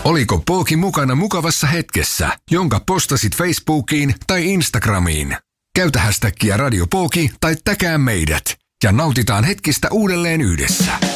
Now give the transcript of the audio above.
Oliko Pooki mukana mukavassa hetkessä, jonka postasit Facebookiin tai Instagramiin? Käytä hashtagia Radio Pooki tai täkää meidät ja nautitaan hetkistä uudelleen yhdessä.